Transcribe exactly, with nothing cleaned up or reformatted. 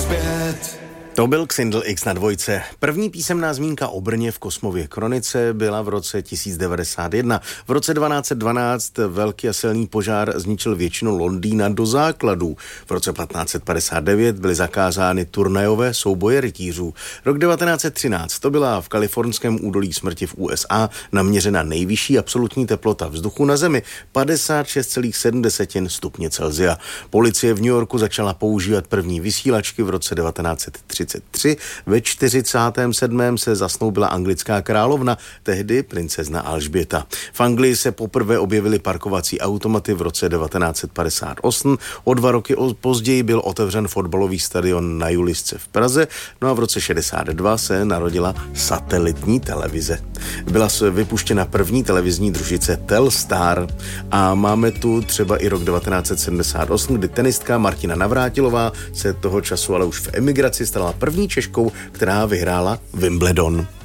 zpět. To byl Xindl X na dvojce. První písemná zmínka o Brně v Kosmově kronice byla v roce tisíc devadesát jedna. V roce dvanáct dvanáct velký a silný požár zničil většinu Londýna do základů. V roce patnáct padesát devět byly zakázány turnajové souboje rytířů. Rok devatenáct třináct to byla v kalifornském údolí smrti v U S A naměřena nejvyšší absolutní teplota vzduchu na Zemi, padesát šest celá sedm stupně Celsia. Policie v New Yorku začala používat první vysílačky v roce devatenáct třicet tři. Ve čtyřicátém sedmém se zasnoubila anglická královna, tehdy princezna Alžběta. V Anglii se poprvé objevily parkovací automaty v roce devatenáct padesát osm. O dva roky později byl otevřen fotbalový stadion na Julisce v Praze. No a v roce šedesát dva se narodila satelitní televize. Byla vypuštěna první televizní družice Telstar. A máme tu třeba i rok devatenáct sedmdesát osm, kdy tenistka Martina Navrátilová se toho času ale už v emigraci stala první Češkou, která vyhrála Wimbledon.